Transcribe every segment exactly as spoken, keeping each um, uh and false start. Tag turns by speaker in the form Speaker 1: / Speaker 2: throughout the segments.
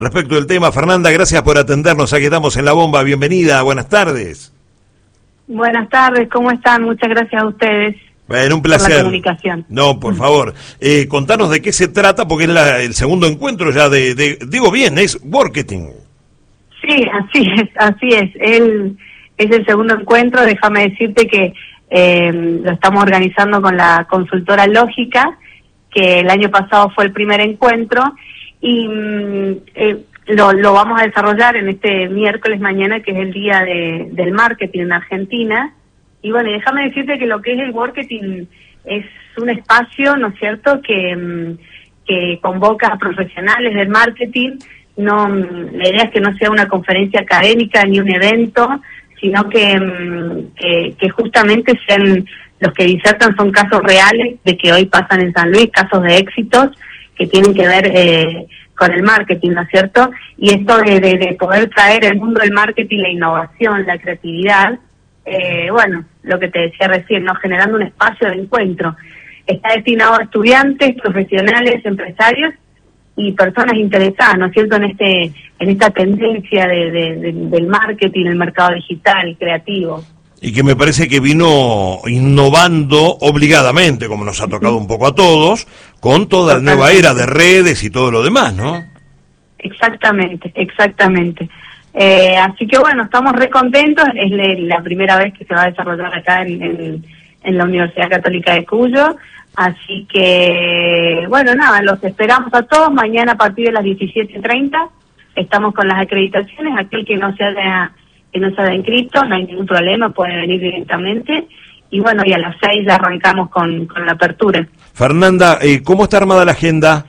Speaker 1: Respecto del tema, Fernanda, gracias por atendernos, aquí estamos en La Bomba, bienvenida, buenas tardes.
Speaker 2: Buenas tardes, ¿cómo están? Muchas gracias a ustedes.
Speaker 1: Bueno, un placer.
Speaker 2: Por la comunicación.
Speaker 1: No, por favor, eh, contanos de qué se trata, porque es la, el segundo encuentro ya de, de, digo bien, es Worketing.
Speaker 2: Sí, así es, así es, Él, es el segundo encuentro, déjame decirte que eh, lo estamos organizando con la consultora Lógica, que el año pasado fue el primer encuentro, y eh, lo, lo vamos a desarrollar en este miércoles mañana, que es el día de, del marketing en Argentina. Y bueno, déjame decirte que lo que es el Worketing es un espacio, ¿no es cierto?, que, que convoca a profesionales del marketing. No, la idea es que no sea una conferencia académica ni un evento, sino que, que, que justamente sean los que disertan son casos reales de que hoy pasan en San Luis, casos de éxitos que tienen que ver eh, con el marketing, ¿no es cierto? Y esto de, de, de poder traer el mundo del marketing, la innovación, la creatividad, eh, bueno, lo que te decía recién, ¿no? Generando un espacio de encuentro. Está destinado a estudiantes, profesionales, empresarios y personas interesadas, ¿no es cierto?, en este en esta tendencia de, de, de, del marketing, el mercado digital, creativo.
Speaker 1: Y que me parece que vino innovando obligadamente, como nos ha tocado un poco a todos, con toda la nueva era de redes y todo lo demás, ¿no?
Speaker 2: Exactamente, exactamente. Eh, así que bueno, estamos re contentos, es la, la primera vez que se va a desarrollar acá en, en, en la Universidad Católica de Cuyo, así que bueno, nada, los esperamos a todos mañana a partir de las diecisiete treinta, estamos con las acreditaciones, aquel que no se haya... que no se haya inscrito, no hay ningún problema, puede venir directamente, y bueno, y a las seis ya arrancamos con, con la apertura.
Speaker 1: Fernanda, eh, ¿cómo está armada la agenda?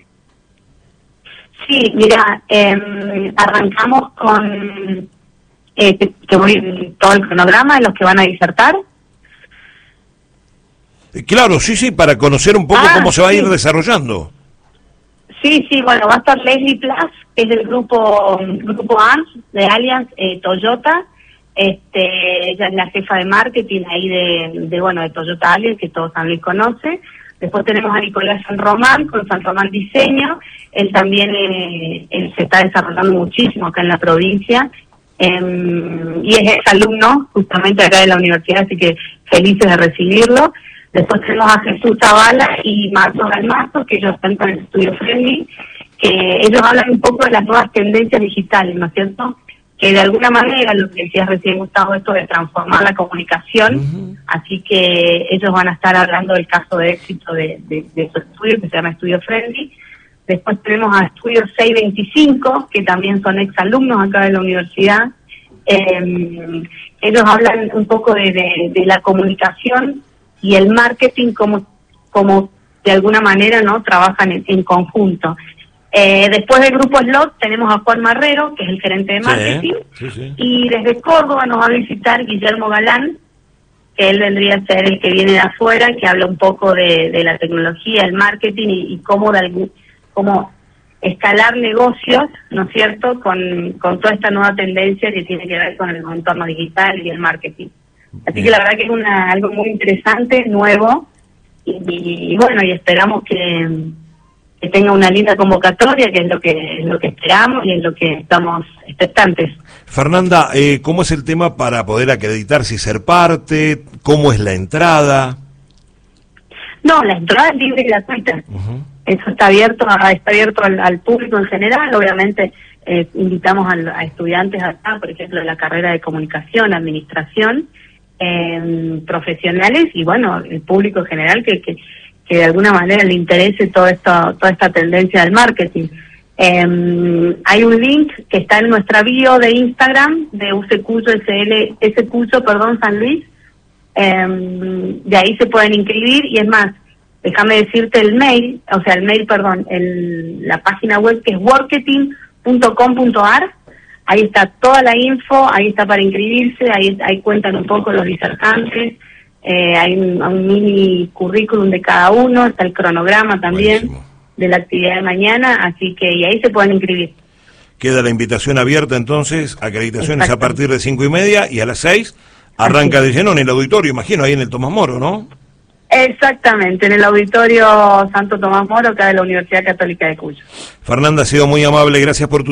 Speaker 2: Sí, mira, eh, arrancamos con eh, que, que voy, todo el cronograma de los que van a disertar.
Speaker 1: Eh, claro, sí, sí, para conocer un poco
Speaker 2: ah,
Speaker 1: cómo se va
Speaker 2: sí.
Speaker 1: a ir desarrollando.
Speaker 2: Sí, sí, bueno, va a estar Leslie Plas, que es del grupo grupo A N S, de Allianz eh, Toyota. Este, ella es la jefa de marketing ahí de, de bueno, de Toyota Allianz, que todos San Luis conoce. Después tenemos a Nicolás San Román, con San Román Diseño. Él también eh, él se está desarrollando muchísimo acá en la provincia. Eh, y es exalumno justamente acá de la universidad, así que felices de recibirlo. Después tenemos a Jesús Zavala y Marcos Galmazo, que ellos están con el estudio Friendly, que ellos hablan un poco de las nuevas tendencias digitales, ¿no es cierto? Que de alguna manera, lo que decías recién, Gustavo, esto de transformar la comunicación, uh-huh. Así que ellos van a estar hablando del caso de éxito de, de, de su estudio, que se llama Estudio Friendly. Después tenemos a Estudio seiscientos veinticinco, que también son exalumnos acá de la universidad. Eh, ellos hablan un poco de, de, de la comunicación y el marketing como, como de alguna manera no trabajan en, en conjunto. Eh, después del grupo Slot tenemos a Juan Marrero, que es el gerente de marketing, sí, sí, sí. Y desde Córdoba nos va a visitar Guillermo Galán, que él vendría a ser el que viene de afuera, que habla un poco de, de la tecnología, el marketing y, y cómo, de algún, cómo escalar negocios, ¿no es cierto?, con, con toda esta nueva tendencia que tiene que ver con el entorno digital y el marketing. Así que la verdad que es una algo muy interesante, nuevo, y, y bueno, y esperamos que, que tenga una linda convocatoria, que es lo que es lo que esperamos y es lo que estamos expectantes.
Speaker 1: Fernanda, eh, ¿cómo es el tema para poder acreditarse y ser parte? ¿Cómo es la entrada?
Speaker 2: No, la entrada es libre y gratuita. Uh-huh. Eso está abierto, a, está abierto al, al público en general, obviamente. Eh, invitamos a, a estudiantes acá, por ejemplo, de la carrera de comunicación, administración, eh, profesionales y bueno, el público en general que, que, que de alguna manera le interese todo esto, toda esta tendencia del marketing. Eh, hay un link que está en nuestra bio de Instagram de U C Cuyo S L, S Cuyo, perdón, San Luis. Eh, de ahí se pueden inscribir y es más, déjame decirte el mail, o sea, el mail, perdón, el, la página web que es worketing punto com punto a r. Ahí está toda la info, ahí está para inscribirse, ahí, ahí cuentan un poco los disertantes, eh, hay un, un mini currículum de cada uno, está el cronograma también. Buenísimo. De la actividad de mañana, así que y ahí se pueden inscribir.
Speaker 1: Queda la invitación abierta entonces, acreditaciones Exacto. A partir de cinco y media y a las seis arranca de lleno en el auditorio, imagino, ahí en el Tomás Moro, ¿no?
Speaker 2: Exactamente, en el Auditorio Santo Tomás Moro, acá de la Universidad Católica de Cuyo.
Speaker 1: Fernanda, ha sido muy amable, gracias por tu